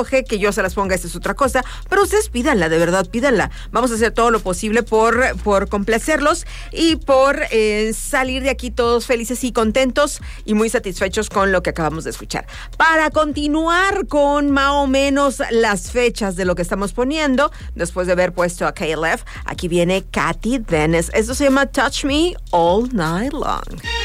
antoje que yo se las ponga, esta es otra cosa, pero ustedes pídanla, de verdad, pídanla. Vamos a hacer todo lo posible por complacerlos y por salir de aquí todos felices y contentos y muy satisfechos con lo que acabamos de escuchar. Para continuar con más o menos las fechas de lo que estamos poniendo, después de haber puesto a KLF, aquí viene Katy Dennis. Esto se llama Touch Me All Night Long.